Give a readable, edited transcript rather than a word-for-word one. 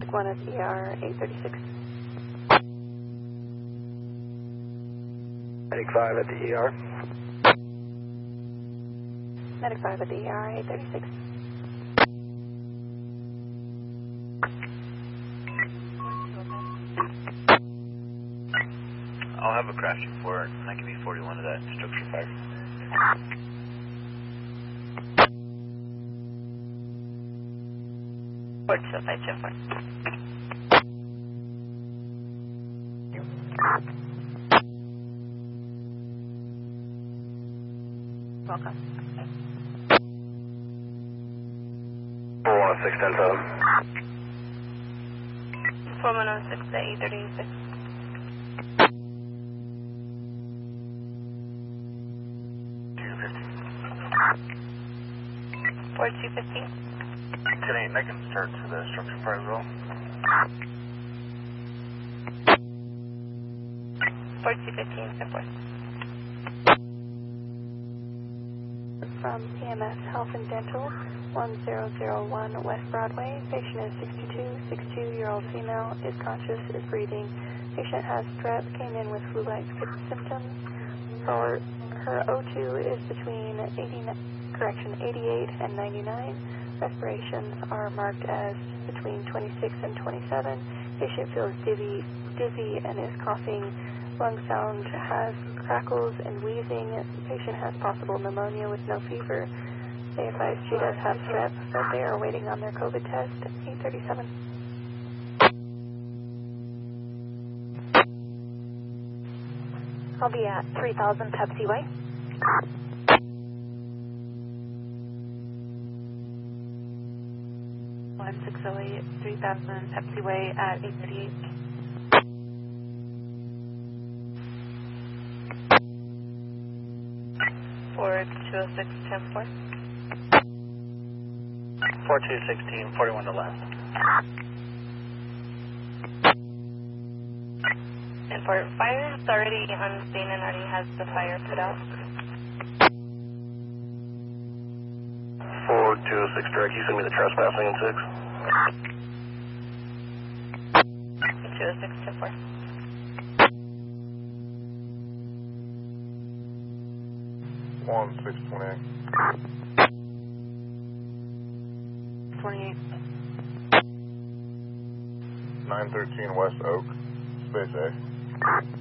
1 at ER 836. Medic 5 at the ER. Medic 5 at the ER 836. I'll have a crash report. That can be 41 of that structure fire. Port 205 Welcome. 416 10-7. 4106 at 836. Port 215. 10-8, I can start to the structure fire as well. Port 215, step 4. From PMS Health and Dental, 1001 West Broadway. Patient is 62-year-old female, is conscious, is breathing. Patient has strep, came in with flu-like symptoms. Her O2 is between 88 and 99. Respirations are marked as between 26 and 27. Patient feels dizzy and is coughing. Lung sound has crackles and wheezing. Patient has possible pneumonia with no fever. They advise she does have strep, but they are waiting on their COVID test. 837. I'll be at 3000 Pepsi Way. One 608 3000 Pepsi Way at 838. Ford 206 10-4. 4216, 41 to left. And for fire, it's already on scene and already has the fire put out. 4206 direct, you send me the trespassing in 6. 206 10-4. 1628. 28. 913 West Oak, Space A.